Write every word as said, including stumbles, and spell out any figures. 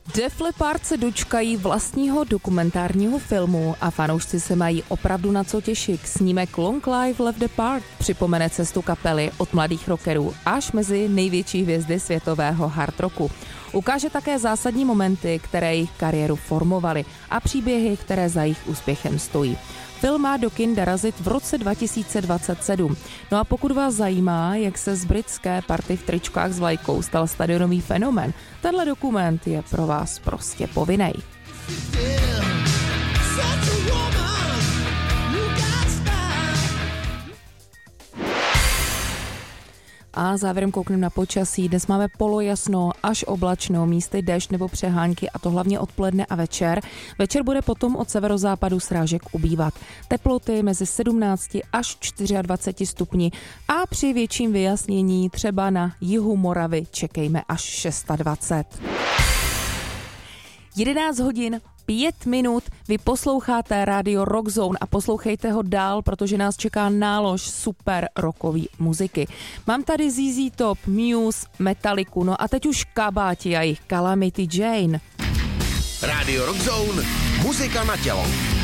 Def Leppard se dočkají vlastního dokumentárního filmu a fanoušci se mají opravdu na co těšit. Snímek Long Live Left Apart připomene cestu kapely od mladých rockerů až mezi největší hvězdy světového hard rocku. Ukáže také zásadní momenty, které jejich kariéru formovaly a příběhy, které za jejich úspěchem stojí. Film má do kin dorazit v roce dva tisíce dvacet sedm. No a pokud vás zajímá, jak se z britské party v tričkách s vlajkou stal stadionový fenomén, tenhle dokument je pro vás prostě povinnej. A závěrem koukneme na počasí. Dnes máme polojasno až oblačno, místy déšť nebo přehánky, a to hlavně odpoledne a večer. Večer bude potom od severozápadu srážek ubývat. Teploty mezi sedmnácti až dvaceti čtyřmi stupni a při větším vyjasnění třeba na jihu Moravy čekejme až dvacet šest. jedenáct hodin pět minut, vy posloucháte rádio Rockzone a poslouchejte ho dál, protože nás čeká nálož super rockový muziky. Mám tady Z Z Top, Muse, Metalliku, no a teď už kabáti a jejich Calamity Jane. Rádio Rockzone, muzika na tělo.